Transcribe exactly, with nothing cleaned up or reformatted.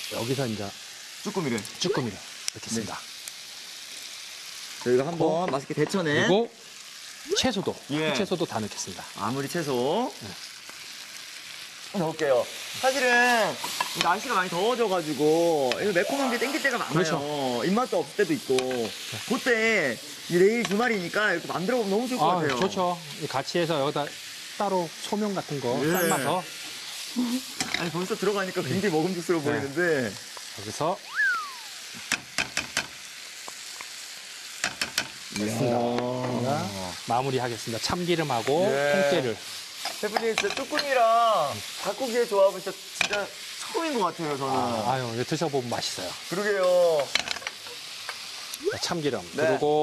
여기서 이제 쭈꾸미를. 쭈꾸미를 넣겠습니다. 저희가 한번 맛있게 데쳐낸. 그리고 채소도, 예. 채소도 다 넣겠습니다. 아무리 채소. 넣을게요. 사실은 날씨가 많이 더워져가지고 이거 매콤한 게 땡길 때가 많아요. 그렇죠. 입맛도 없을 때도 있고. 그때 이 내일 주말이니까 이렇게 만들어 보면 너무 좋을 것 아, 같아요. 좋죠. 같이 해서 여기다 따로 소면 같은 거 예. 삶아서 아니 벌써 들어가니까 굉장히 먹음직스러워 네. 보이는데. 여기서 됐습니다. 마무리하겠습니다. 참기름하고 예. 통깨를. 셰프님 진짜 쭈꾸미랑 닭고기의 조합은 진짜, 진짜 처음인 것 같아요, 저는. 아, 아유, 드셔보면 맛있어요. 그러게요. 자, 참기름. 네. 그리고